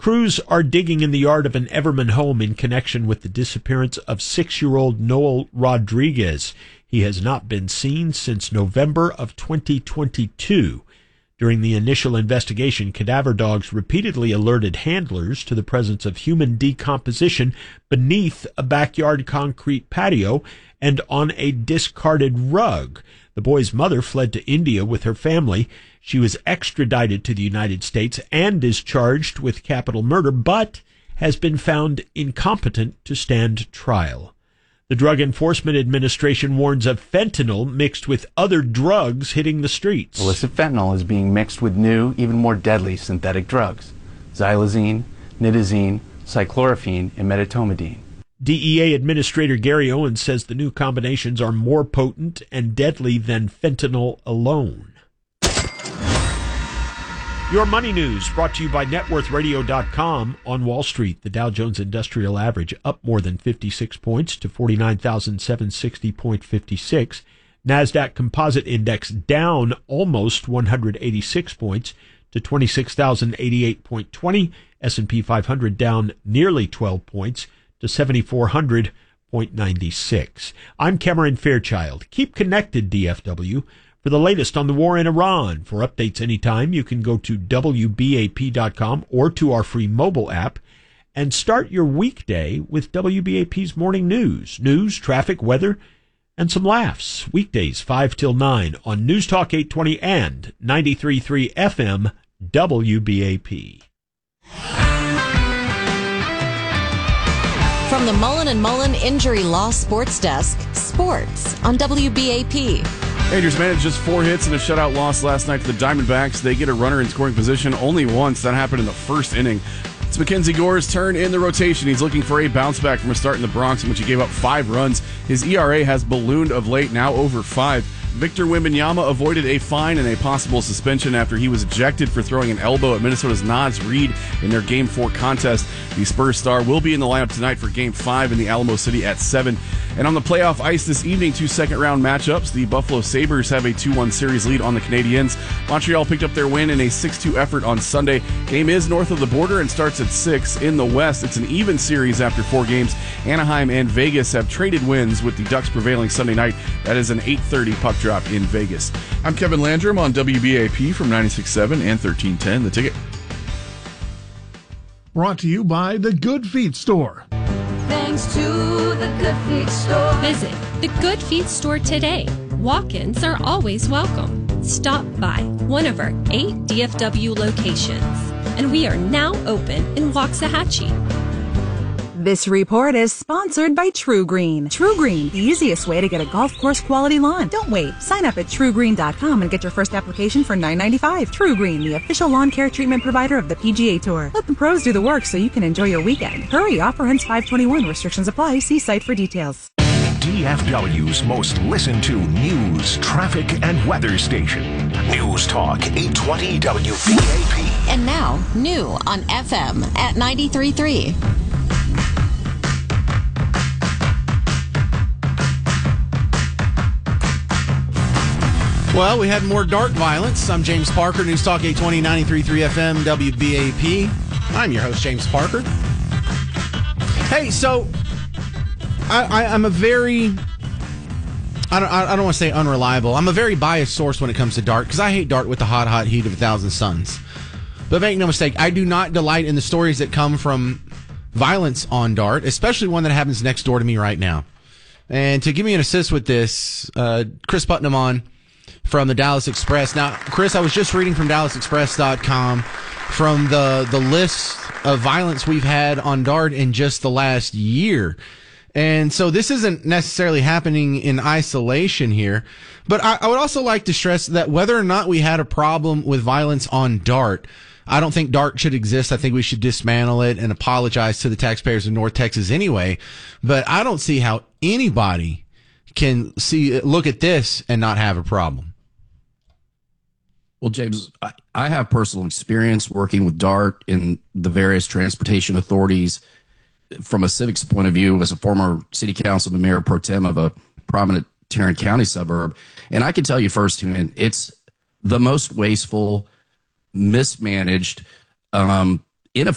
Crews are digging in the yard of an Everman home in connection with the disappearance of 6-year-old Noel Rodriguez. He has not been seen since November of 2022. During the initial investigation, cadaver dogs repeatedly alerted handlers to the presence of human decomposition beneath a backyard concrete patio and on a discarded rug. The boy's mother fled to India with her family. She was extradited to the United States and is charged with capital murder, but has been found incompetent to stand trial. The Drug Enforcement Administration warns of fentanyl mixed with other drugs hitting the streets. Illicit fentanyl is being mixed with new, even more deadly synthetic drugs: xylazine, nitazene, cyclorophene, and medetomidine. DEA Administrator Gary Owens says the new combinations are more potent and deadly than fentanyl alone. Your money news brought to you by networthradio.com. On Wall Street, the Dow Jones Industrial Average up more than 56 points to 49,760.56. NASDAQ Composite Index down almost 186 points to 26,088.20. S&P 500 down nearly 12 points to 7,400.96. I'm Cameron Fairchild. Keep connected, DFW. For the latest on the war in Iran, for updates anytime, you can go to WBAP.com or to our free mobile app and start your weekday with WBAP's morning news. News, traffic, weather, and some laughs. Weekdays 5 till 9 on News Talk 820 and 93.3 FM WBAP. From the Mullen & Mullen Injury Law Sports Desk, sports on WBAP. Rangers managed just 4 hits and a shutout loss last night to the Diamondbacks. They get a runner in scoring position only once. That happened in the first inning. It's Mackenzie Gore's turn in the rotation. He's looking for a bounce back from a start in the Bronx in which he gave up 5 runs. His ERA has ballooned of late, now over 5. Victor Wembanyama avoided a fine and a possible suspension after he was ejected for throwing an elbow at Minnesota's Naz Reid in their Game 4 contest. The Spurs star will be in the lineup tonight for Game 5 in the Alamo City at 7. And on the playoff ice this evening, 2 second-round matchups. The Buffalo Sabres have a 2-1 series lead on the Canadiens. Montreal picked up their win in a 6-2 effort on Sunday. Game is north of the border and starts at 6. In the West, it's an even series after 4 games. Anaheim and Vegas have traded wins, with the Ducks prevailing Sunday night. That is an 8:30 puck drop in Vegas. I'm Kevin Landrum on WBAP from 96.7 and 1310. The Ticket. Brought to you by The Good Feet Store. Thanks to The Good Feet Store. Visit The Good Feet Store today. Walk-ins are always welcome. Stop by one of our 8 DFW locations. And we are now open in Waxahachie. This report is sponsored by True Green. True Green, the easiest way to get a golf course quality lawn. Don't wait. Sign up at truegreen.com and get your first application for $9.95. True Green, the official lawn care treatment provider of the PGA Tour. Let the pros do the work so you can enjoy your weekend. Hurry, offer ends 5/21. Restrictions apply. See site for details. DFW's most listened to news, traffic, and weather station. News Talk 820 WBAP. And now, new on FM at 93.3. Well, we had more Dart violence. I'm James Parker, News Talk 820, 93.3 FM, WBAP. I'm your host, James Parker. Hey, so I'm a very, I don't want to say unreliable. I'm a very biased source when it comes to Dart, because I hate Dart with the hot, hot heat of 1,000 suns. But make no mistake, I do not delight in the stories that come from violence on Dart, especially one that happens next door to me right now. And to give me an assist with this, Chris Putnam on from the Dallas Express. Now, Chris, I was just reading from DallasExpress.com from the list of violence we've had on Dart in just the last year. And so this isn't necessarily happening in isolation here. But I would also like to stress that whether or not we had a problem with violence on Dart, I don't think Dart should exist. I think we should dismantle it and apologize to the taxpayers of North Texas anyway. But I don't see how anybody can look at this and not have a problem. Well, James, I have personal experience working with DART in the various transportation authorities from a civics point of view as a former city councilman, mayor pro tem of a prominent Tarrant County suburb. And I can tell you firsthand, it's the most wasteful, mismanaged,